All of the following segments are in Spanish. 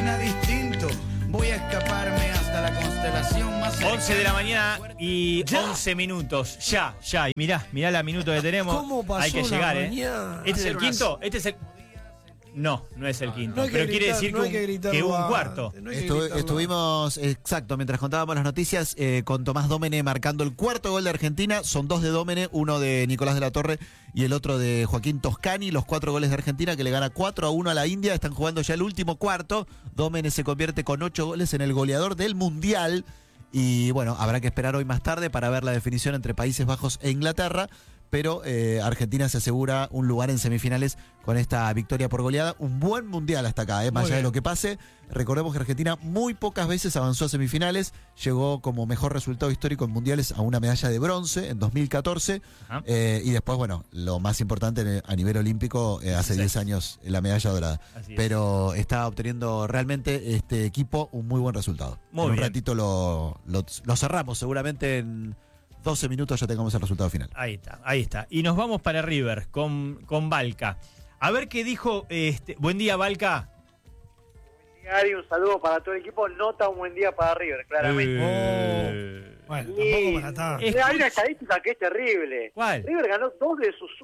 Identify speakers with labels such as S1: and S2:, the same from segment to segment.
S1: Argentina distinto. Voy a escaparme hasta la constelación más cercana.
S2: 11 de la mañana y 11 minutos. Ya. Y mirá la minuto que tenemos.
S3: ¿Cómo pasó
S2: Hay que llegar,
S3: mañana?
S2: ¿Este es el quinto? ¿Este es el...? No es el quinto.
S3: No hay que
S2: pero quiere
S3: gritar,
S2: decir
S3: no hay que gritar
S2: que hubo un
S3: más.
S2: cuarto.
S3: No hay que gritar
S4: Estuvimos, exacto, mientras contábamos las noticias, con Tomás Dómene marcando el cuarto gol de Argentina. Son dos de Dómene, uno de Nicolás de la Torre y el otro de Joaquín Toscani. Los 4 goles de Argentina, que le gana 4-1 a la India. Están jugando ya el último cuarto. Dómene se convierte con 8 goles en el goleador del Mundial. Y bueno, habrá que esperar hoy más tarde para ver la definición entre Países Bajos e Inglaterra. Pero Argentina se asegura un lugar en semifinales con esta victoria por goleada. Un buen mundial hasta acá, más allá de lo que pase. Recordemos que Argentina muy pocas veces avanzó a semifinales. Llegó como mejor resultado histórico en mundiales a una medalla de bronce en 2014. Y después, bueno, lo más importante a nivel olímpico, hace 10 años la medalla dorada. Pero está obteniendo realmente este equipo un muy buen resultado.
S2: Muy
S4: en un
S2: bien.
S4: ratito lo cerramos, seguramente en 12 minutos ya tengamos el resultado final.
S2: Ahí está. Y nos vamos para River con Balca. A ver qué dijo. Buen día, Balca.
S5: Buen día, Ari, un saludo para todo el equipo. Nota un buen día para River, claramente.
S3: Bueno,
S5: Y
S3: tampoco para tanto.
S5: hay una estadística que es terrible.
S2: ¿Cuál?
S5: River ganó dos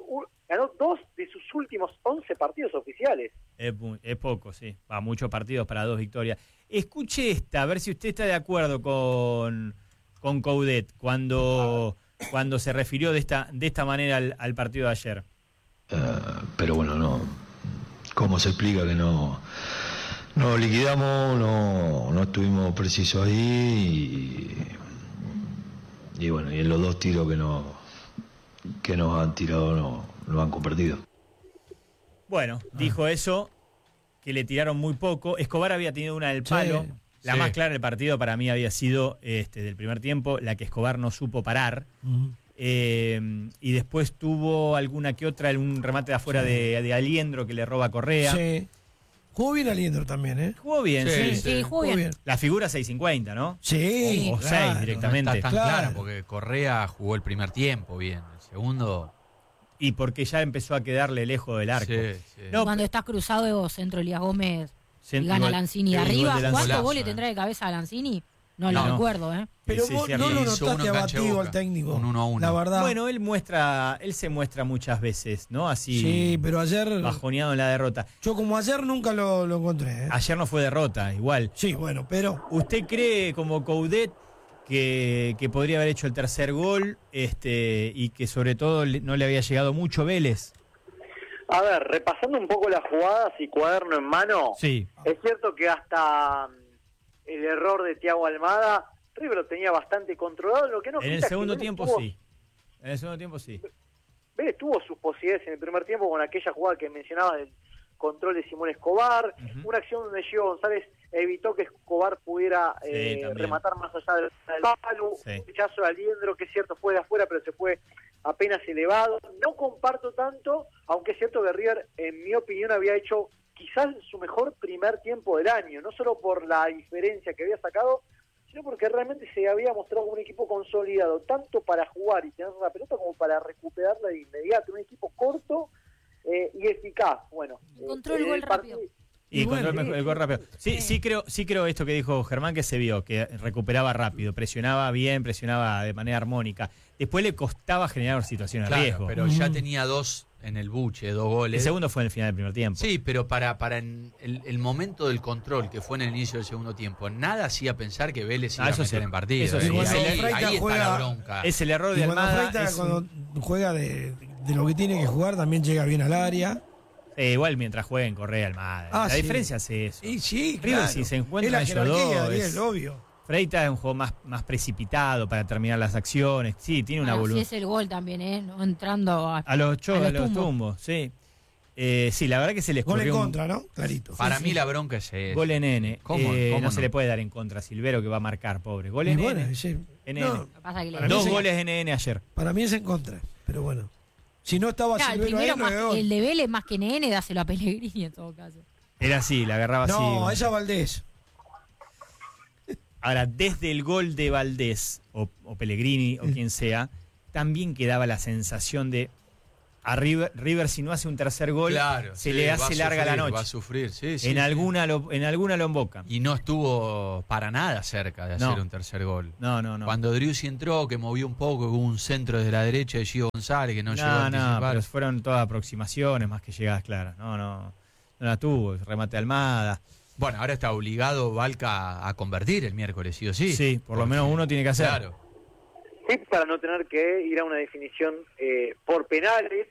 S5: de sus últimos 11 partidos oficiales.
S2: Es poco, sí. Va, muchos partidos para 2 victorias. Escuche esta, a ver si usted está de acuerdo con Coudet cuando se refirió de esta manera al partido de ayer.
S6: Pero bueno, no. ¿Cómo se explica que no liquidamos, no estuvimos precisos ahí y bueno, y en los 2 tiros que nos han tirado no han convertido.
S2: Bueno, dijo eso, que le tiraron muy poco. Escobar había tenido una del palo. La más clara del partido para mí había sido del primer tiempo, la que Escobar no supo parar. Y después tuvo alguna que otra, un remate de afuera de Aliendro que le roba a Correa.
S3: Sí. Jugó bien Aliendro también, ¿eh?
S2: Jugó bien,
S7: Sí, jugó bien.
S2: La figura 6.50, ¿no?
S3: Sí.
S2: O 6 directamente.
S7: No está tan
S3: Claro.
S7: clara porque Correa jugó el primer tiempo bien. El segundo.
S2: Y porque ya empezó a quedarle lejos del arco.
S7: Sí.
S2: No,
S8: Cuando estás cruzado centro Elías Gómez y
S2: Centro-
S8: gana
S2: gol-
S8: Lanzini
S2: el gol
S8: arriba,
S2: de Lanzini.
S8: ¿cuántos
S7: Golazo,
S8: goles tendrá de cabeza a Lanzini? No lo
S2: No.
S8: recuerdo, ¿eh?
S3: Pero
S2: Sí,
S3: vos
S2: cierto.
S3: no lo
S7: Hizo uno
S3: notaste
S7: en cancha de
S3: abatido
S7: Boca.
S3: al técnico.
S7: Un 1-1.
S3: La verdad.
S2: Bueno, él se muestra muchas veces, ¿no? Así
S3: Sí, pero ayer.
S2: bajoneado en la derrota.
S3: Yo como ayer nunca lo encontré, ¿eh?
S2: Ayer no fue derrota, igual.
S3: Sí, bueno, pero.
S2: ¿Usted cree, como Coudet, que podría haber hecho el tercer gol y que sobre todo no le había llegado mucho Vélez?
S5: A ver, repasando un poco las jugadas y cuaderno en mano,
S2: Sí.
S5: es cierto que hasta el error de Thiago Almada, River lo tenía bastante controlado, lo que no
S2: En el
S5: quita que
S2: segundo
S5: Vélez
S2: tiempo
S5: tuvo-
S2: sí. En el segundo tiempo sí.
S5: Vélez tuvo sus posibilidades en el primer tiempo con aquella jugada que mencionaba del control de Simón Escobar, una acción donde Gio González evitó que Escobar pudiera
S2: también.
S5: rematar más allá del palo,
S2: Sí.
S5: un rechazo de Aliendro que es cierto fue de afuera pero se fue apenas elevado. No comparto tanto, aunque es cierto que River, en mi opinión, había hecho quizás su mejor primer tiempo del año, no solo por la diferencia que había sacado, sino porque realmente se había mostrado como un equipo consolidado, tanto para jugar y tener la pelota como para recuperarla de inmediato, un equipo corto y eficaz. Bueno,
S8: Encontró el gol rápido.
S2: Y
S3: bueno,
S2: control el gol rápido. Sí creo esto que dijo Germán, que se vio, que recuperaba rápido, presionaba bien, presionaba de manera armónica. Después le costaba generar situaciones de
S7: Claro,
S2: riesgo.
S7: pero ya tenía 2 en el buche, 2 goles.
S2: El segundo fue en el final del primer tiempo.
S7: Sí, pero para el momento del control que fue en el inicio del segundo tiempo, nada hacía pensar que Vélez iba a
S2: eso
S7: meter
S2: sí.
S7: en partido.
S2: Eso sí.
S7: Y
S3: Cuando
S7: ahí
S3: Freita
S7: está
S3: juega-
S7: la bronca.
S2: Es el error
S3: Y
S2: de
S3: cuando
S2: Almada.
S3: Freita, cuando juega de lo que tiene que jugar, también llega bien al área.
S2: Igual mientras jueguen Correa Almada.
S3: Ah,
S2: la
S3: sí.
S2: diferencia es eso.
S3: Y sí,
S2: River,
S3: claro.
S2: si se encuentran
S3: es la
S2: ellos
S3: jerarquía,
S2: dos,
S3: Ariel,
S2: es-
S3: obvio.
S2: Freita es un juego más precipitado para terminar las acciones. Sí, tiene una
S8: Bueno, sí
S2: voluntad.
S8: es el gol también, ¿eh? No entrando
S2: A los
S8: tumbos.
S2: tumbos, sí. Sí, la verdad que se les
S3: Gol en
S2: corrió
S3: contra, ¿no? Clarito.
S7: Para mí la bronca es esa.
S2: gol en N.
S7: ¿Cómo
S2: no
S7: no?
S2: se le puede dar en contra a Silvero, que va a marcar, pobre. Gol
S3: Y
S2: en
S3: bueno,
S2: N.
S3: sí.
S2: NN.
S3: No,
S8: Lo que pasa que le-
S3: Para mí
S2: Dos
S3: sí.
S2: goles en N ayer.
S3: para mí es en contra, pero bueno. Si no estaba
S8: Claro, el
S3: Silvero ahí,
S8: primero
S3: no
S8: más,
S3: es gol.
S8: el de Vélez más que NN, dáselo a Pellegrini en todo caso.
S2: Era así, la agarraba así.
S3: No, esa Valdés.
S2: Ahora, desde el gol de Valdés, o Pellegrini, o quien sea, también quedaba la sensación de a River si no hace un tercer gol,
S7: Claro,
S2: se
S7: sí,
S2: le
S7: va
S2: hace
S7: a
S2: larga la
S7: sufrir,
S2: noche.
S7: Va a sufrir, sí, sí.
S2: En
S7: sí.
S2: alguna lo embocan.
S7: Y no estuvo para nada cerca de hacer
S2: No.
S7: un tercer gol.
S2: No.
S7: Cuando Driussi entró, que movió un poco, hubo un centro desde la derecha de Gio González que no llegó a anticipar.
S2: pero fueron todas aproximaciones más que llegadas claras. No la tuvo, remate de Almada.
S7: Bueno, ahora está obligado Valca a convertir el miércoles, sí o sí.
S2: Sí, por lo menos uno tiene que hacer.
S7: Claro.
S5: Sí, para no tener que ir a una definición por penales.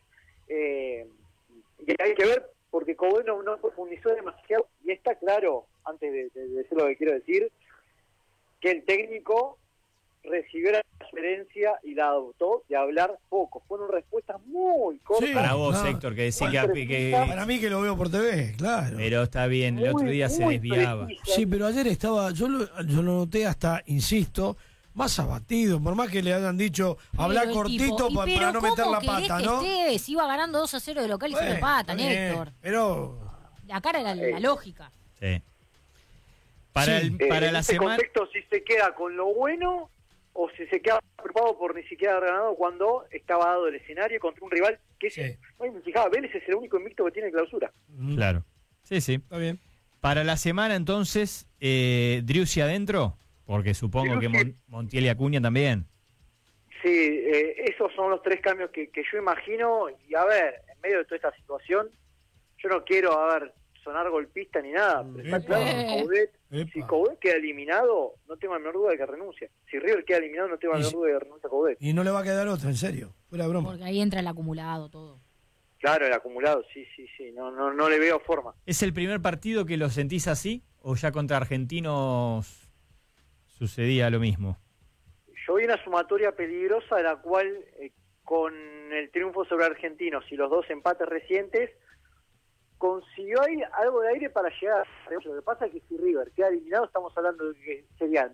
S5: Y hay que ver, porque Coudet no profundizó demasiado, y está claro, antes de decir lo que quiero decir, que el técnico recibió la sugerencia y la adoptó de hablar poco. Fueron respuestas muy cortas.
S3: Sí.
S2: Para vos,
S3: No.
S2: Héctor, que decís
S5: Muy
S2: que
S3: Para mí que lo veo por TV, claro.
S2: pero está bien, el otro día se
S5: muy
S2: desviaba.
S5: precisas.
S3: Sí, pero ayer estaba, yo lo noté hasta, insisto, más abatido, por más que le hayan dicho hablar
S8: Pero el
S3: cortito
S8: tipo,
S3: para no meter la
S8: ¿cómo querés
S3: pata,
S8: que
S3: ¿no?
S8: esté? Si iba ganando 2-0 de local y se
S3: Bueno,
S8: le pata,
S3: está bien,
S8: Néstor.
S3: Pero
S8: La cara era la lógica.
S2: Sí. Para,
S3: Sí.
S2: para
S5: en
S2: la
S5: este
S2: semana.
S5: contexto, si se queda con lo bueno o si se queda preocupado por ni siquiera haber ganado cuando estaba dado el escenario contra un rival que
S3: Sí.
S5: ay, me fijaba, Vélez es el único invicto que tiene clausura.
S2: Claro. Sí.
S3: está bien.
S2: Para la semana, entonces, Driussi adentro, porque supongo que
S5: Driussi.
S2: Montiel y Acuña también.
S5: Sí, esos son los tres cambios que yo imagino. Y a ver, en medio de toda esta situación, yo no quiero, sonar golpista ni nada, pero está
S3: Epa.
S5: claro que Coudet,
S3: Epa.
S5: si Coudet queda eliminado, no tengo la menor duda de que renuncia. Si River queda eliminado, no tengo la
S3: Y
S5: menor
S3: si-
S5: duda de que renuncia a Coudet.
S3: Y no le va a quedar otra, en serio. Fuera de broma.
S8: Porque ahí entra el acumulado, todo.
S5: Claro, el acumulado, sí, no le veo forma.
S2: ¿Es el primer partido que lo sentís así? ¿O ya contra Argentinos sucedía lo mismo?
S5: Yo vi una sumatoria peligrosa de la cual, con el triunfo sobre Argentinos y los dos empates recientes, consiguió ahí algo de aire para llegar. Lo que pasa es que si River queda eliminado, estamos hablando de que serían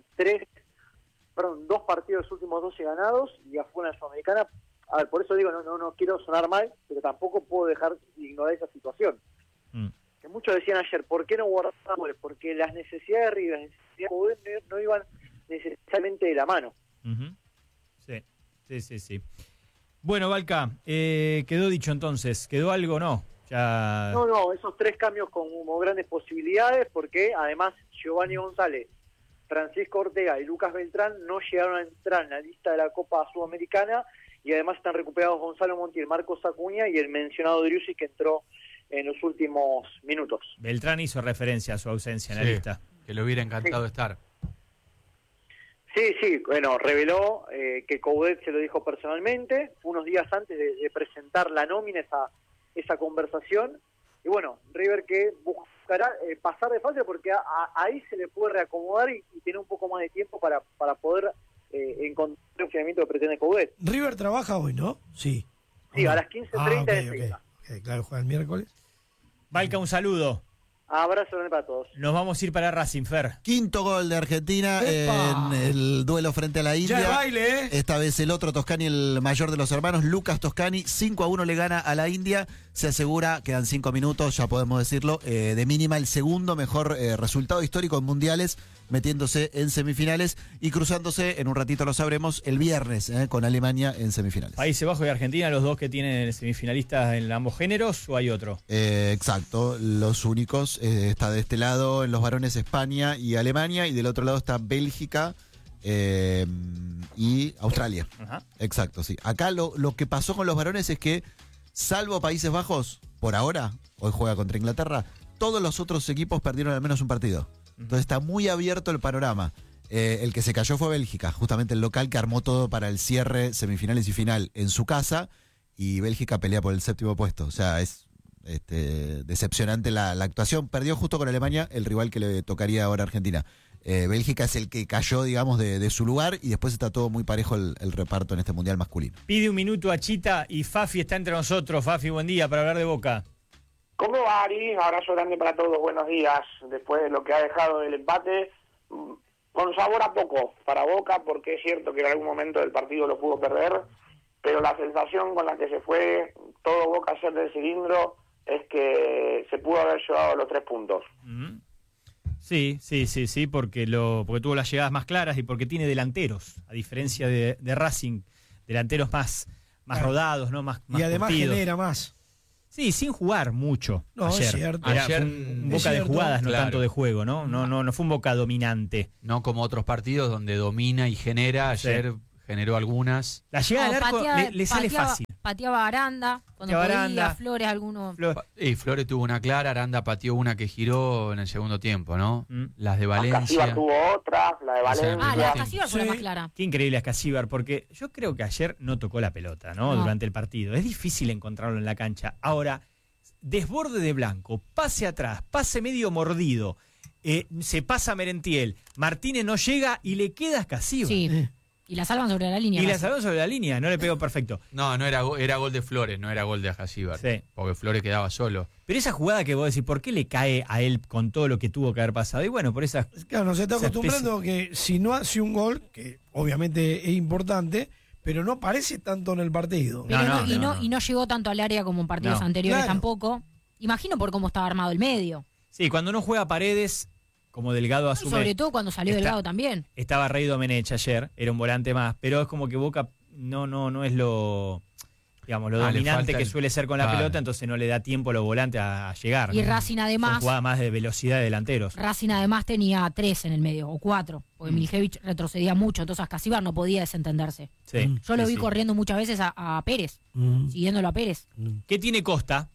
S5: 2 partidos de los últimos 12 ganados y afuera en la Sudamericana. A ver, por eso digo, no quiero sonar mal, pero tampoco puedo dejar de ignorar esa situación.
S2: Mm.
S5: Que muchos decían ayer, ¿por qué no guardar goles? Porque las necesidades de River, las necesidades de Coudet no iban necesariamente de la mano.
S2: Ujú. Sí. Bueno, Valca, quedó dicho entonces. ¿Quedó algo o no? Ya...
S5: No, esos 3 cambios con como grandes posibilidades, porque además Giovanni González, Francisco Ortega y Lucas Beltrán no llegaron a entrar en la lista de la Copa Sudamericana, y además están recuperados Gonzalo Montiel, Marcos Acuña y el mencionado Driussi, que entró en los últimos minutos.
S2: Beltrán hizo referencia a su ausencia en la
S7: Sí,
S2: lista.
S7: que le hubiera encantado estar.
S5: Sí, bueno, reveló que Coudet se lo dijo personalmente, unos días antes de presentar la nómina, esa conversación, y bueno, River que buscará pasar de fase porque ahí se le puede reacomodar y tener un poco más de tiempo para poder encontrar el funcionamiento que pretende Coudet.
S3: River trabaja hoy, ¿no? Sí.
S5: Sí,
S3: ¿O no?
S5: a las 15:30 en Ezeiza.
S3: Ok, claro, juega el miércoles.
S2: Valca, un saludo.
S5: Abrazo grande para todos.
S2: Nos vamos a ir para Racing, Fer.
S4: Quinto gol de Argentina
S3: ¡Epa!
S4: en el duelo frente a la
S3: Ya
S4: India.
S3: el baile, ¿eh?
S4: Esta vez el otro Toscani, el mayor de los hermanos, Lucas Toscani, 5-1 le gana a la India. Se asegura, quedan 5 minutos, ya podemos decirlo, de mínima el segundo mejor resultado histórico en mundiales, metiéndose en semifinales y cruzándose, en un ratito lo sabremos, el viernes con Alemania en semifinales.
S2: Países Bajos y Argentina, los dos que tienen semifinalistas en ambos géneros, ¿o hay otro?
S4: Exacto, los únicos. Está de este lado en los varones España y Alemania, y del otro lado está Bélgica y Australia.
S2: Ajá.
S4: Exacto, sí. Acá lo que pasó con los varones es que, salvo Países Bajos, por ahora, hoy juega contra Inglaterra, todos los otros equipos perdieron al menos un partido. Entonces está muy abierto el panorama. El que se cayó fue Bélgica, justamente el local que armó todo para el cierre, semifinales y final en su casa, y Bélgica pelea por el 7º puesto. O sea, es decepcionante la actuación. Perdió justo con Alemania, el rival que le tocaría ahora a Argentina. Bélgica es el que cayó, digamos, de su lugar, y después está todo muy parejo el reparto en este mundial masculino.
S2: Pide un minuto a Chita y Fafi está entre nosotros. Fafi, buen día, para hablar de Boca.
S9: ¿Cómo va, Ari? Abrazo grande para todos, buenos días. Después de lo que ha dejado el empate, con sabor a poco para Boca, porque es cierto que en algún momento del partido lo pudo perder, pero la sensación con la que se fue todo Boca ayer del cilindro es que se pudo haber llevado los 3 puntos.
S2: Sí, porque tuvo las llegadas más claras y porque tiene delanteros, a diferencia de Racing, delanteros más rodados, ¿no? Más
S3: y además
S2: curtidos.
S3: genera más.
S2: Sí, sin jugar mucho.
S3: No,
S2: ayer.
S3: es cierto.
S2: Era
S7: Ayer,
S2: un Boca
S3: es
S2: de
S3: cierto.
S2: jugadas, no
S7: Claro.
S2: tanto de juego, ¿no? No fue un Boca dominante.
S7: No como otros partidos donde domina y genera. Ayer generó algunas.
S2: La llegada al arco
S8: pateaba-
S2: le sale
S8: pateaba-
S2: fácil.
S8: Pateaba a Aranda, cuando
S2: Pateaba
S8: podía,
S2: Aranda.
S8: Flores, alguno.
S7: Y Flores tuvo una clara, Aranda pateó una que giró en el segundo tiempo, ¿no?
S2: Mm.
S7: Las de
S9: Casíbar
S7: Valencia.
S9: tuvo otra, la de Valencia.
S8: Ah, la de
S7: Sí.
S8: Casíbar fue la
S3: Sí.
S8: más clara.
S2: Qué increíble es Casíbar, porque yo creo que ayer no tocó la pelota, ¿no?
S8: No.
S2: Durante el partido. Es difícil encontrarlo en la cancha. Ahora, desborde de Blanco, pase atrás, pase medio mordido, se pasa a Merentiel, Martínez no llega y le queda a Casíbar.
S8: Sí. Y la salvan sobre la línea.
S2: Y la
S8: casi.
S2: salvó sobre la línea, no le pegó perfecto.
S7: No era gol de Flores, no era gol de Ajacíbar.
S2: Sí.
S7: Porque Flores quedaba solo.
S2: Pero esa jugada que vos decís, ¿por qué le cae a él con todo lo que tuvo que haber pasado? Y bueno, por esas...
S3: Claro, nos está
S2: Esa
S3: acostumbrando que si no hace un gol, que obviamente es importante, pero no aparece tanto en el partido.
S8: Pero
S2: No,
S8: no,
S2: no.
S8: y no llegó tanto al área como en partidos
S2: No.
S8: anteriores
S3: Claro.
S8: tampoco. Imagino por cómo estaba armado el medio.
S2: Sí, cuando no juega Paredes, como Delgado asume...
S8: Sobre todo cuando salió
S2: Está-
S8: Delgado también.
S2: Estaba Rey Domenech ayer, era un volante más, pero es como que Boca no es lo, digamos, lo
S7: Le
S2: dominante
S7: falta
S2: que
S7: el-
S2: suele ser con la
S7: Claro.
S2: pelota, entonces no le da tiempo a los volantes a llegar.
S8: Y
S2: ¿no?
S8: Racing
S2: Son
S8: además,
S2: jugadas más de velocidad de delanteros.
S8: Racing además tenía 3 en el medio, o 4, porque Miljevich retrocedía mucho, entonces Casíbar no podía desentenderse.
S2: Sí,
S8: Yo lo
S2: sí,
S8: vi
S2: sí.
S8: corriendo muchas veces a Pérez,
S3: Mm.
S8: siguiéndolo a Pérez.
S2: ¿Qué tiene Costa?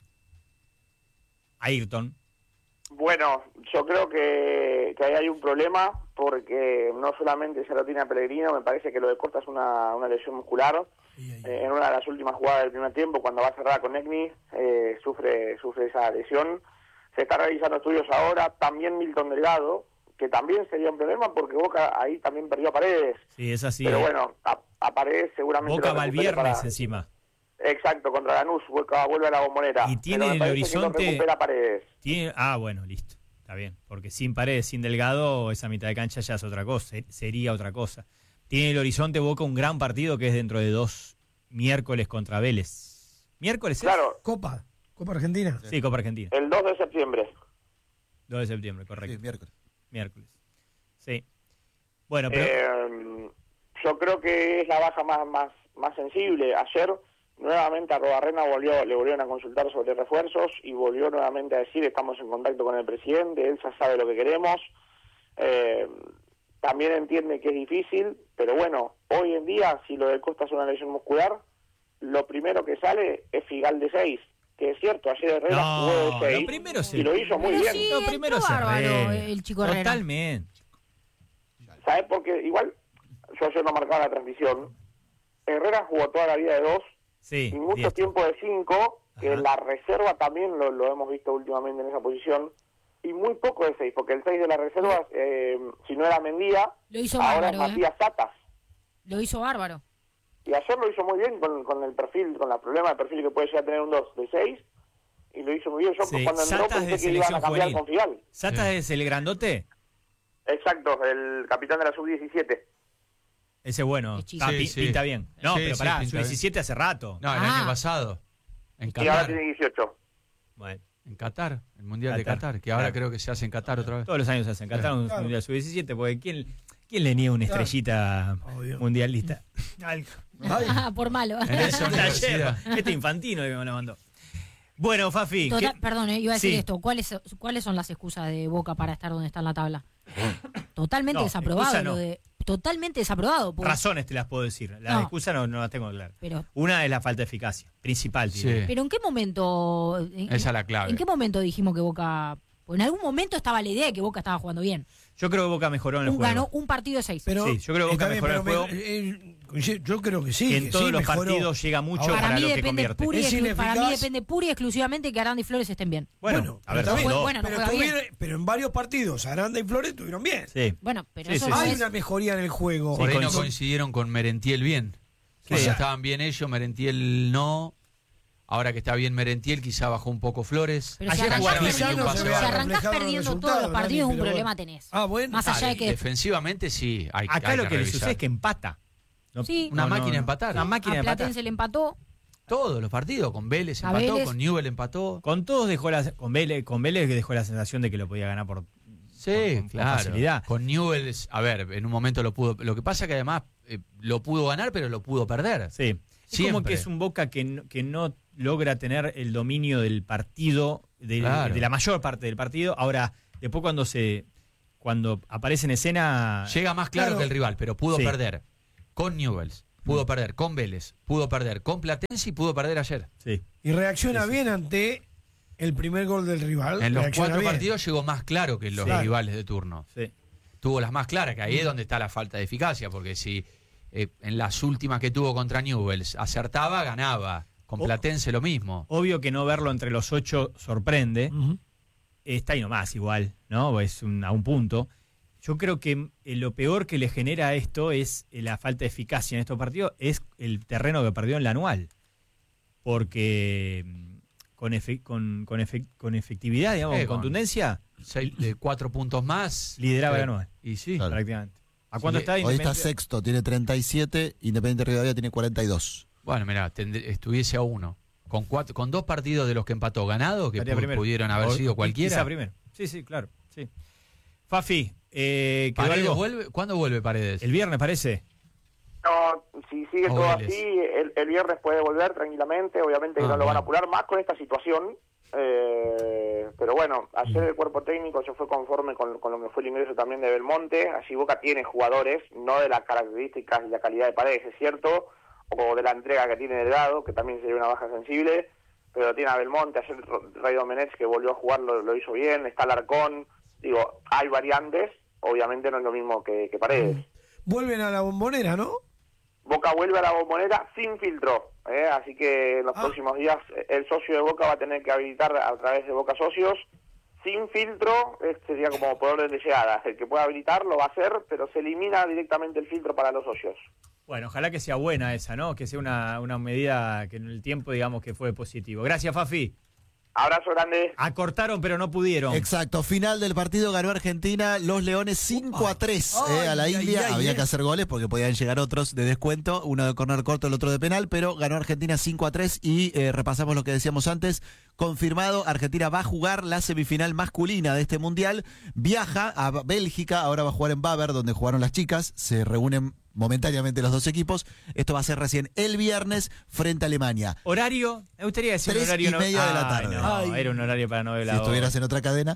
S2: Ayrton.
S9: Bueno, yo creo que ahí hay un problema porque no solamente se lo tiene a Pellegrino, me parece que lo de Costa es una lesión muscular. En una de las últimas jugadas del primer tiempo, cuando va a cerrar con Egni, sufre esa lesión. Se está realizando estudios ahora, también Milton Delgado, que también sería un problema porque Boca ahí también perdió a Paredes.
S2: Sí, es así.
S9: Pero bueno, a Paredes seguramente...
S2: Boca
S9: lo
S2: va el
S9: recupere
S2: viernes
S9: para-
S2: encima.
S9: Exacto, contra Lanús, vuelve a la Bombonera.
S2: Y tiene
S9: Pero me
S2: el
S9: parece que
S2: horizonte-
S9: no recupera Paredes.
S2: Bueno, listo. Está bien. Porque sin Paredes, sin Delgado, esa mitad de cancha ya es otra cosa. Sería otra cosa. Tiene el horizonte Boca un gran partido que es dentro de 2 miércoles contra Vélez. ¿Miércoles es?
S9: Claro,
S3: Copa Argentina.
S2: Sí, Copa Argentina.
S9: el 2 de septiembre.
S2: 2 de septiembre, correcto.
S4: Sí, miércoles.
S2: Miércoles. Sí. Bueno, pero...
S9: Yo creo que es la baja más sensible. Ayer nuevamente a Robarrena le volvieron a consultar sobre refuerzos y volvió nuevamente a decir estamos en contacto con el presidente, él ya sabe lo que queremos. También entiende que es difícil, pero bueno, hoy en día si lo de Costa es una lesión muscular, lo primero que sale es Figal de 6, que es cierto, ayer Herrera
S2: No,
S9: jugó de 6
S2: lo primero es
S9: y lo hizo muy
S8: Pero
S9: bien.
S8: sí,
S2: Lo primero
S8: entró
S2: es
S8: bárbaro
S2: Herrera.
S8: el chico Herrera.
S2: Totalmente.
S9: ¿Sabes? Porque igual yo ayer no marcaba la transmisión, Herrera jugó toda la vida de 2
S2: Sí.
S9: y mucho
S2: diestro.
S9: tiempo de 5, que
S2: Ajá.
S9: la reserva también lo hemos visto últimamente en esa posición, y muy poco de 6, porque el 6 de la reserva, si no era Mendía,
S8: Lo hizo
S9: ahora es
S8: bárbaro,
S9: Matías Satas.
S8: Lo hizo bárbaro.
S9: Y ayer lo hizo muy bien con el perfil, con el problema de perfil que puede llegar a tener un 2 de 6, y lo hizo muy bien. Yo
S2: Sí,
S9: cuando entró
S2: Satas de
S9: pensé que iban a
S2: selección
S9: cambiar
S2: juvenil.
S9: con Figal.
S2: ¿Sata es el grandote?
S9: Exacto, el capitán de la sub-17.
S2: Ese bueno.
S8: Es chico.
S2: Ah,
S7: Sí, sí.
S2: pinta bien. No,
S7: Sí,
S2: pero
S7: sí,
S2: pará,
S7: pinta
S2: su 17 hace rato.
S7: No, el
S8: Ah.
S7: año pasado. En
S9: Y ahora
S7: Qatar.
S9: tiene 18.
S2: Bueno,
S7: En Qatar, el Mundial de
S2: Qatar.
S7: Qatar, que ahora
S2: Claro.
S7: creo que se hace en Qatar otra vez.
S2: todos los años se hacen. Qatar un
S3: Claro.
S2: mundial sub-17, porque ¿quién le niega una
S3: Claro.
S2: estrellita
S3: Obvio.
S2: mundialista? Algo.
S8: Por malo.
S7: En eso
S2: Ayer,
S7: universidad.
S2: este infantino que me lo mandó. Bueno, Fafi.
S8: Total-
S2: ¿qué-
S8: perdón, iba a decir
S2: Sí.
S8: esto. ¿Cuáles son las excusas de Boca para estar donde está en la tabla? Totalmente
S2: No,
S8: desaprobado.
S2: excusa no.
S8: Totalmente desaprobado. porque-
S2: Razones te las puedo decir. Las
S8: No.
S2: excusas no las tengo claras.
S8: Pero,
S2: Una es la falta de eficacia. Principal,
S7: Sí.
S2: diría.
S8: pero ¿en qué momento?
S7: Esa es la clave.
S8: ¿En qué momento dijimos que Boca? Pues en algún momento estaba la idea de que Boca estaba jugando bien.
S2: Yo creo que Boca mejoró en el juego.
S8: Ganó un partido de 6.
S3: Pero,
S2: Sí, yo creo que Boca
S3: está bien,
S2: mejoró el
S3: pero
S2: juego.
S3: yo creo que sí.
S2: Que en
S3: que
S2: todos
S3: sí,
S2: los
S3: mejoró.
S2: partidos llega mucho
S3: Ahora,
S2: para
S8: Para mí,
S2: lo que
S8: depende
S2: convierte.
S8: pura y
S3: Es
S8: para mí
S3: ineficaz.
S8: depende pura y exclusivamente que Aranda y Flores estén bien.
S2: Bueno, a ver,
S3: pero, está bien,
S2: dos.
S8: Bueno, no
S3: pero,
S8: juega bien.
S3: pero en varios partidos, Aranda y Flores estuvieron bien.
S2: Sí.
S8: Bueno, pero
S2: Sí,
S8: eso
S2: sí,
S8: no
S2: sí.
S3: Hay
S8: es.
S3: una mejoría en el juego.
S7: Por ahí no
S2: coincido.
S7: coincidieron con Merentiel bien.
S2: Sí.
S7: Quizá estaban bien ellos, Merentiel no. Ahora que está bien Merentiel, quizá bajó un poco Flores.
S8: Pero si
S2: Ayer
S8: arrancás,
S2: jugaron
S3: Quizá
S2: el
S3: no
S2: año
S3: se
S8: si
S3: vea
S2: pasado.
S8: arrancás
S3: reflejado en el
S8: perdiendo
S3: resultado,
S8: todos los partidos,
S3: Nani,
S8: un
S3: pero
S8: problema
S3: bueno.
S8: tenés.
S3: Ah, bueno.
S8: Más allá de que
S7: Defensivamente sí, hay
S2: Acá
S7: hay
S2: lo que le
S7: revisar.
S2: sucede es que empata. No-
S8: Sí.
S7: Una máquina de empatar.
S2: Una máquina de
S8: a
S2: empatar.
S8: Platense le empató.
S7: Todos los partidos, con Vélez
S8: A
S7: empató,
S8: Vélez.
S7: con Newell empató.
S2: Con todos dejó con Vélez que dejó la sensación de que lo podía ganar por
S7: Sí,
S2: con
S7: claro.
S2: facilidad.
S7: Con Newell, a ver, en un momento lo pudo. Lo que pasa que además lo pudo ganar, pero lo pudo perder.
S2: Sí. Es como que es un Boca que no logra tener el dominio del partido, de la mayor parte del partido. Ahora, después cuando aparece en escena...
S7: Llega más claro que el rival, pero pudo perder con Newell's, pudo perder con Vélez, pudo perder con Platense y pudo perder ayer.
S2: Sí.
S3: Y reacciona bien ante el primer gol del rival.
S7: En los 4 partidos llegó más claro que los rivales de turno.
S2: Sí.
S7: Tuvo las más claras, que ahí es donde está la falta de eficacia, porque si en las últimas que tuvo contra Newell's acertaba, ganaba. Con Platense lo mismo.
S2: Obvio que no verlo entre los 8 sorprende. Está ahí nomás igual, ¿no? Es a un punto. Yo creo que lo peor que le genera esto es la falta de eficacia en estos partidos, es el terreno que perdió en la anual. Porque con efectividad, digamos, con contundencia...
S7: 4 puntos más.
S2: Lideraba la anual.
S7: Y sí.
S2: Claro. Prácticamente. ¿A cuánto está?
S4: Hoy está sexto, tiene 37, Independiente Rivadavia tiene 42.
S7: Bueno, mirá, estuviese a 1. Con 2 partidos de los que empató ganado, que pudieron haber sido cualquiera.
S2: Quizá primero. Sí, claro. Sí. Fafi,
S7: ¿Paredes vuelve? ¿Cuándo vuelve Paredes?
S2: El viernes, parece.
S9: No, si sigue todo así, el viernes puede volver tranquilamente. Obviamente que no lo van a apurar más con esta situación. Pero bueno, ayer el cuerpo técnico se fue conforme con lo que fue el ingreso también de Belmonte. Así Boca tiene jugadores, no de las características y la calidad de Paredes, es cierto, o de la entrega que tiene Delgado, que también sería una baja sensible, pero tiene a Belmonte. Ayer Ray Domenech, que volvió a jugar, lo hizo bien. Está Alarcón. Digo, hay variantes, obviamente no es lo mismo que Paredes.
S3: Vuelven a la Bombonera, ¿no?
S9: Boca vuelve a la Bombonera sin filtro, así que en los próximos días el socio de Boca va a tener que habilitar a través de Boca Socios sin filtro. Sería como por orden de llegada. El que pueda habilitar lo va a hacer, pero se elimina directamente el filtro para los socios.
S2: Bueno, ojalá que sea buena esa, ¿no? Que sea una medida que en el tiempo, digamos, que fue positivo. Gracias, Fafi.
S9: Abrazo grande.
S2: Acortaron, pero no pudieron.
S4: Exacto, final del partido, ganó Argentina, los Leones 5-3 a la India. Había que hacer goles porque podían llegar otros de descuento, uno de corner corto, el otro de penal, pero ganó Argentina 5-3 y repasamos lo que decíamos antes. Confirmado, Argentina va a jugar la semifinal masculina de este mundial, viaja a Bélgica, ahora va a jugar en Baber, donde jugaron las chicas, se reúnen momentáneamente los dos equipos. Esto va a ser recién el viernes frente a Alemania.
S2: ¿Horario? Me gustaría decir
S4: 3:30 de la tarde.
S2: No, era un horario para no ver la
S4: Si estuvieras en otra cadena,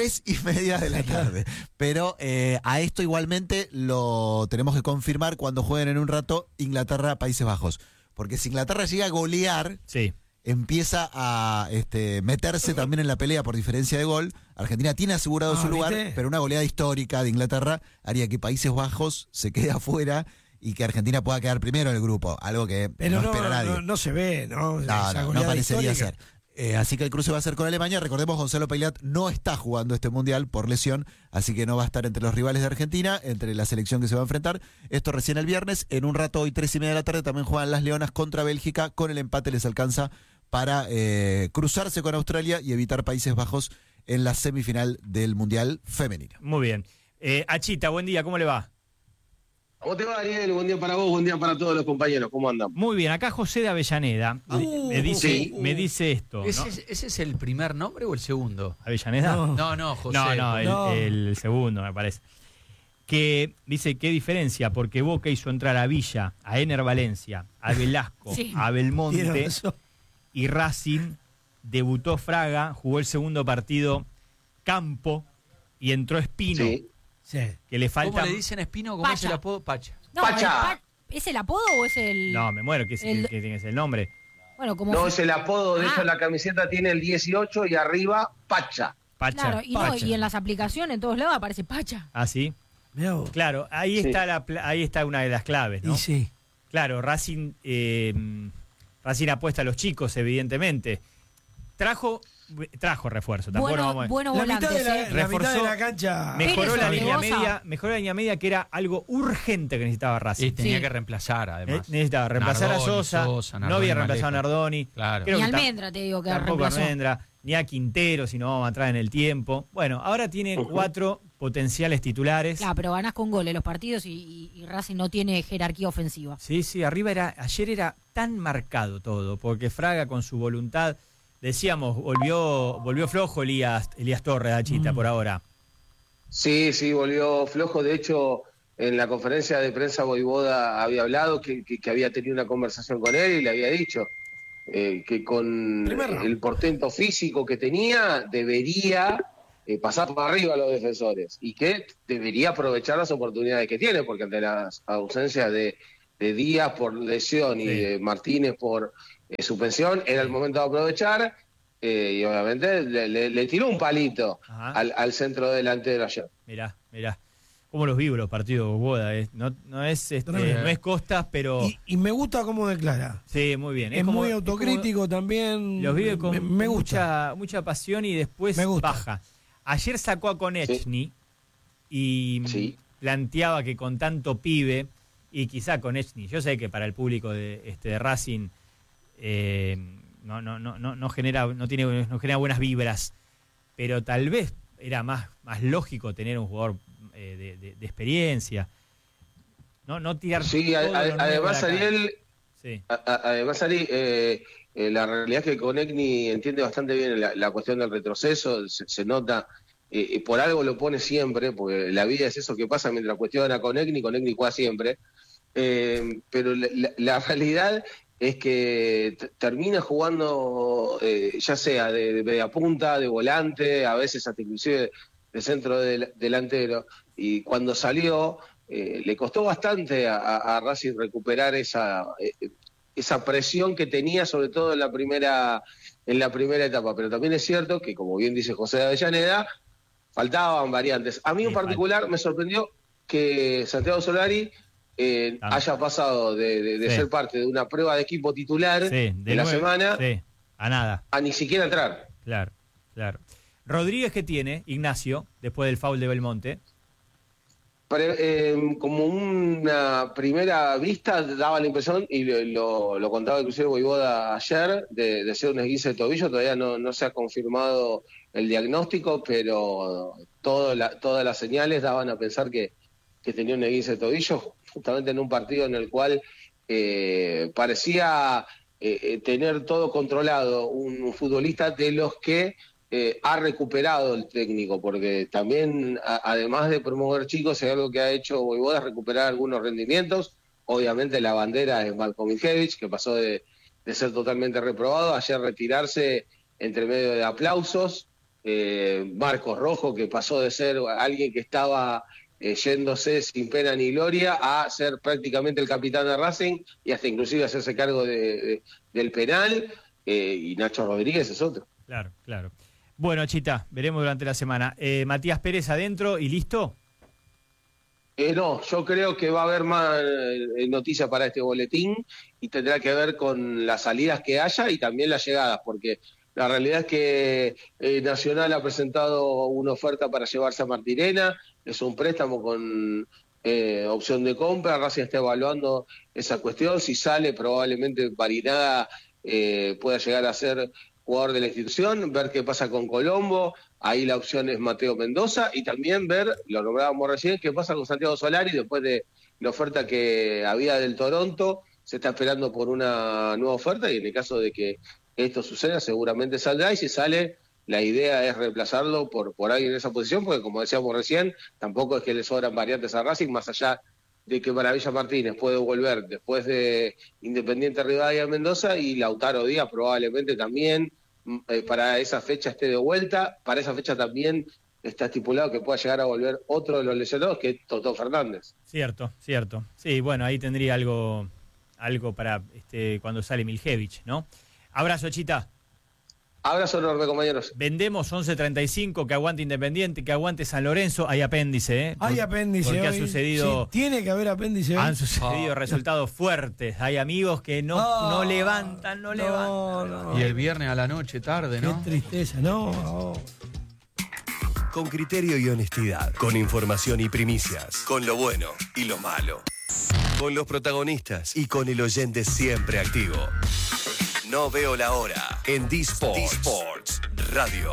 S4: 3:30 de la tarde. Pero a esto igualmente lo tenemos que confirmar cuando jueguen en un rato Inglaterra-Países Bajos. Porque si Inglaterra llega a golear, empieza a meterse también en la pelea por diferencia de gol. Argentina tiene asegurado su lugar, pero una goleada histórica de Inglaterra haría que Países Bajos se quede afuera y que Argentina pueda quedar primero en el grupo, algo que no espera nadie.
S3: No se ve, ¿no?
S4: No parecería ser. Así que el cruce va a ser con Alemania. Recordemos, Gonzalo Peilat no está jugando este mundial por lesión, así que no va a estar entre los rivales de Argentina, entre la selección que se va a enfrentar. Esto recién el viernes. En un rato, hoy 3:30 de la tarde, también juegan las Leonas contra Bélgica. Con el empate les alcanza para cruzarse con Australia y evitar Países Bajos en la semifinal del Mundial Femenino.
S2: Muy bien. Achita, buen día, ¿cómo le va?
S10: ¿Cómo te va, Ariel? Buen día para vos, buen día para todos los compañeros. ¿Cómo andan?
S2: Muy bien, acá José de Avellaneda me dice esto. ¿No?
S7: ¿Ese es el primer nombre o el segundo?
S2: ¿Avellaneda?
S7: No, José.
S2: El segundo, me parece. Que dice, ¿qué diferencia? Porque Boca hizo entrar a Villa, a Ener Valencia, a Velasco, a Belmonte y Racing. Debutó Fraga, jugó el segundo partido Campo y entró Espino.
S3: Sí.
S2: Que le falta...
S7: ¿Cómo le dicen Espino? ¿Cómo es el apodo? Pacha.
S8: No,
S10: Pacha.
S8: ¿Es el apodo o es el...?
S2: No, me muero, que tiene que ser el nombre.
S8: Bueno, como...
S10: No, es el apodo, de hecho la camiseta tiene el 18 y arriba Pacha.
S8: Claro, y en las aplicaciones en todos lados aparece Pacha.
S2: ¿Ah, sí? Claro, ahí está una de las claves, ¿no?
S3: Y sí.
S2: Claro, Racing apuesta a los chicos, evidentemente. Trajo refuerzo, tampoco vamos a...
S8: Bueno, volantes,
S3: la mitad de la cancha.
S2: Mejoró la línea media, que era algo urgente que necesitaba Racing.
S7: Y tenía que reemplazar, además.
S2: Necesitaba reemplazar a Sosa, no había reemplazado a Nardoni.
S7: Claro.
S8: Ni a Almendra, te digo que
S2: tampoco
S8: reemplazó.
S2: Almendra, ni a Quintero, si no vamos a entrar en el tiempo. Bueno, ahora tiene 4 potenciales titulares.
S8: Claro, pero ganás con goles los partidos y Racing no tiene jerarquía ofensiva.
S2: Sí, arriba ayer era tan marcado todo, porque Fraga con su voluntad... Decíamos, volvió flojo Elías Torres, Achita, por ahora.
S10: Sí, volvió flojo. De hecho, en la conferencia de prensa Voivoda había hablado que había tenido una conversación con él y le había dicho que con el portento físico que tenía debería pasar por arriba a los defensores y que debería aprovechar las oportunidades que tiene, porque ante las ausencias de Díaz por lesión y de Martínez por suspensión, era el momento de aprovechar y obviamente le tiró un palito al centro delantero ayer.
S2: Mirá. ¿Cómo los vivo los partidos de Voivoda? No es Costas, pero...
S3: Y me gusta cómo declara.
S2: Sí, muy bien.
S3: Es muy autocrítico también.
S2: Los vive con
S3: me gusta.
S2: mucha pasión y después baja. Ayer sacó a Konechny y planteaba que con tanto pibe, y quizá Konechny, yo sé que para el público de Racing no genera buenas vibras, pero tal vez era más lógico tener un jugador de experiencia, no tirar.
S10: Sí, además Ariel, la realidad es que Konechny entiende bastante bien la cuestión del retroceso, se nota, por algo lo pone siempre, porque la vida es eso que pasa mientras cuestionan a Konechny juega siempre, pero la realidad es que termina jugando ya sea de media punta, de volante, a veces hasta inclusive de centro delantero, y cuando salió le costó bastante a Racing recuperar esa presión que tenía, sobre todo en la primera etapa, pero también es cierto que, como bien dice José de Avellaneda, faltaban variantes. A mí en particular me sorprendió que Santiago Solari haya pasado de ser parte de una prueba de equipo titular de la semana
S2: a nada,
S10: a ni siquiera entrar.
S2: Claro. Rodríguez, ¿qué tiene, Ignacio, después del foul de Belmonte?
S10: Como una primera vista daba la impresión, y lo contaba inclusive Voivoda ayer, de ser un esguince de tobillo. Todavía no se ha confirmado el diagnóstico, pero todas las señales daban a pensar que tenía un esguince de tobillo, justamente en un partido en el cual parecía tener todo controlado, un futbolista de los que ha recuperado el técnico, porque también, además de promover chicos, es algo que ha hecho Voivoda, es recuperar algunos rendimientos. Obviamente la bandera es Marko Miljević, que pasó de ser totalmente reprobado, ayer retirarse entre medio de aplausos. Marcos Rojo, que pasó de ser alguien que estaba yéndose sin pena ni gloria a ser prácticamente el capitán de Racing y hasta inclusive hacerse cargo del penal, y Nacho Rodríguez es otro.
S2: Claro. Bueno, Chita, veremos durante la semana. Matías Pérez adentro y listo.
S10: No, yo creo que va a haber más noticias para este boletín y tendrá que ver con las salidas que haya y también las llegadas, porque la realidad es que Nacional ha presentado una oferta para llevarse a Martirena, es un préstamo con opción de compra. Racing está evaluando esa cuestión, si sale probablemente Barinaga pueda llegar a ser jugador de la institución, ver qué pasa con Colombo, ahí la opción es Mateo Mendoza, y también ver, lo nombrábamos recién, qué pasa con Santiago Solari después de la oferta que había del Toronto. Se está esperando por una nueva oferta y en el caso de que esto suceda seguramente saldrá, y si sale la idea es reemplazarlo por alguien en esa posición, porque como decíamos recién, tampoco es que le sobran variantes a Racing, más allá de que Maravilla Martínez puede volver después de Independiente Rivadavia Mendoza, y Lautaro Díaz probablemente también para esa fecha esté de vuelta. Para esa fecha también está estipulado que pueda llegar a volver otro de los lesionados, que es Totó Fernández.
S2: Cierto. Sí, bueno, ahí tendría algo para cuando sale Miljević, ¿no? Abrazo, Chita.
S10: Abrazo enorme, compañeros.
S2: Vendemos 11:35, que aguante Independiente, que aguante San Lorenzo. Hay apéndice, ¿eh?
S3: Hay apéndice.
S2: Porque
S3: hoy.
S2: Ha sucedido.
S3: Sí, tiene que haber apéndice.
S2: Han sucedido resultados fuertes. Hay amigos que no levantan.
S7: Y el viernes a la noche, tarde, ¿no?
S3: Qué tristeza, no.
S11: Con criterio y honestidad, con información y primicias, con lo bueno y lo malo, con los protagonistas y con el oyente siempre activo. No veo la hora en D-Sports Radio.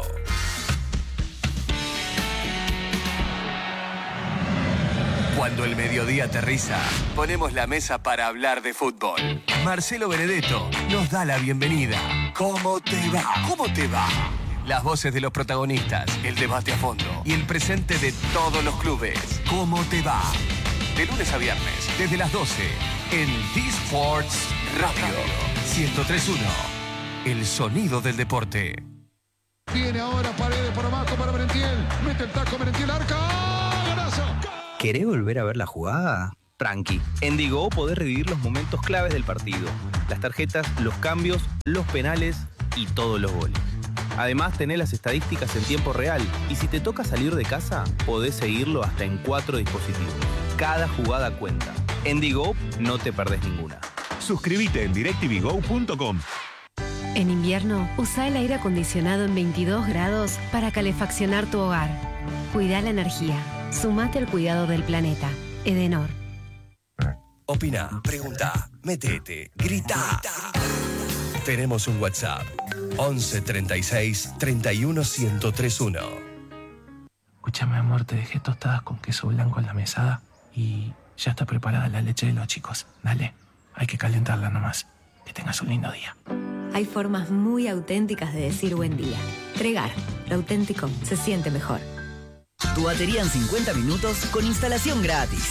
S11: Cuando el mediodía aterriza, ponemos la mesa para hablar de fútbol. Marcelo Benedetto nos da la bienvenida. ¿Cómo te va? ¿Cómo te va? Las voces de los protagonistas, el debate a fondo y el presente de todos los clubes. ¿Cómo te va?
S12: de lunes a viernes, desde las 12, en D-Sports Radio 103.1. El sonido del deporte.
S13: Viene ahora Paredes por abajo para Merentiel. Mete el taco Merentiel, arca. ¡Golazo!
S14: ¿Querés volver a ver la jugada? Tranqui. En Digo podés revivir los momentos claves del partido. Las tarjetas, los cambios, los penales y todos los goles. Además, tenés las estadísticas en tiempo real. Y si te toca salir de casa, podés seguirlo hasta en 4 dispositivos. Cada jugada cuenta. En Digo no te perdés ninguna.
S12: Suscríbete en directvgo.com.
S15: En invierno, usa el aire acondicionado en 22 grados para calefaccionar tu hogar. Cuida la energía. Sumate al cuidado del planeta. Edenor.
S11: Opina, pregunta, metete, grita. Tenemos un WhatsApp. 11 36 31 1031.
S16: Escúchame, amor, te dejé tostadas con queso blanco en la mesada y ya está preparada la leche de los chicos. Dale, hay que calentarla nomás. Que tengas un lindo día.
S15: Hay formas muy auténticas de decir buen día. Tregar, lo auténtico se siente mejor.
S17: Tu batería en 50 minutos con instalación gratis.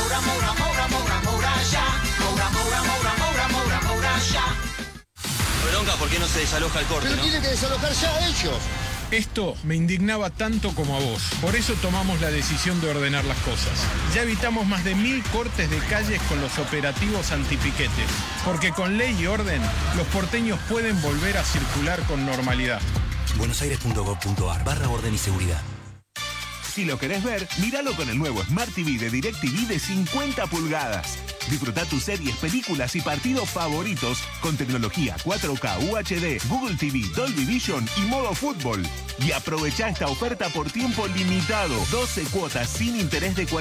S18: Bronca, ¿por qué no se desaloja el corte?
S13: Pero
S18: ¿no?
S13: tiene que desalojar ya ellos.
S19: Esto me indignaba tanto como a vos. Por eso tomamos la decisión de ordenar las cosas. Ya evitamos más de 1000 cortes de calles con los operativos antipiquetes. Porque con ley y orden, los porteños pueden volver a circular con normalidad.
S11: buenosaires.gov.ar/orden y seguridad. Si lo querés ver, míralo con el nuevo Smart TV de DirecTV de 50 pulgadas. Disfruta tus series, películas y partidos favoritos con tecnología 4K UHD, Google TV, Dolby Vision y modo fútbol. Y aprovecha esta oferta por tiempo limitado. 12 cuotas sin interés de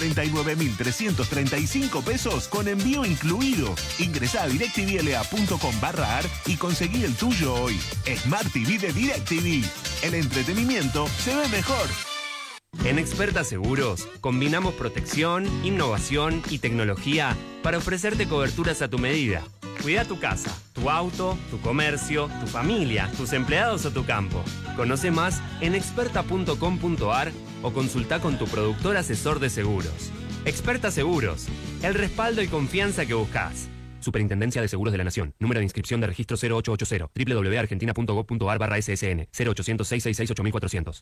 S11: 49.335 pesos con envío incluido. Ingresá a directvla.com/ar y conseguí el tuyo hoy. Smart TV de DirecTV. El entretenimiento se ve mejor.
S20: En Experta Seguros, combinamos protección, innovación y tecnología para ofrecerte coberturas a tu medida. Cuida tu casa, tu auto, tu comercio, tu familia, tus empleados o tu campo. Conoce más en experta.com.ar o consulta con tu productor asesor de seguros. Experta Seguros, el respaldo y confianza que buscas. Superintendencia de Seguros de la Nación. Número de inscripción de registro 0880. www.argentina.gov.ar/ssn 0800 666 8400.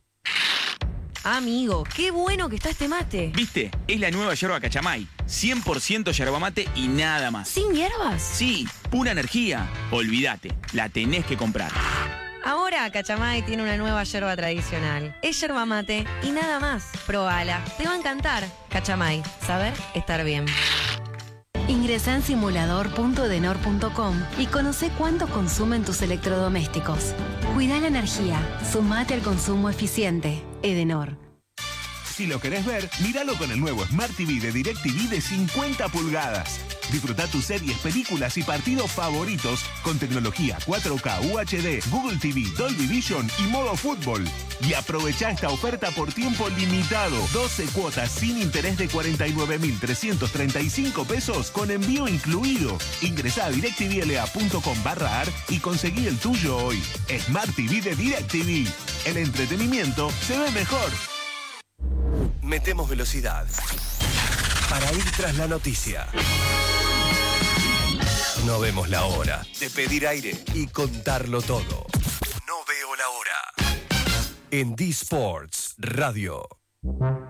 S21: Amigo, qué bueno que está este mate.
S1: ¿Viste? Es la nueva yerba Cachamay. 100% yerba mate y nada más.
S21: ¿Sin hierbas?
S1: Sí, pura energía. Olvídate, la tenés que comprar.
S21: Ahora Cachamay tiene una nueva yerba tradicional. Es yerba mate y nada más. Probala, te va a encantar. Cachamay, saber estar bien.
S15: Ingresa en simulador.edenor.com y conoce cuánto consumen tus electrodomésticos. Cuida la energía. Sumate al consumo eficiente. Edenor.
S11: Si lo querés ver, míralo con el nuevo Smart TV de DirecTV de 50 pulgadas. Disfruta tus series, películas y partidos favoritos con tecnología 4K UHD, Google TV, Dolby Vision y modo fútbol. Y aprovecha esta oferta por tiempo limitado. 12 cuotas sin interés de 49.335 pesos con envío incluido. Ingresá a directvla.com/ar y conseguí el tuyo hoy. Smart TV de DirecTV. El entretenimiento se ve mejor. Metemos velocidad para ir tras la noticia. No vemos la hora de pedir aire y contarlo todo. No veo la hora. En D-Sports Radio.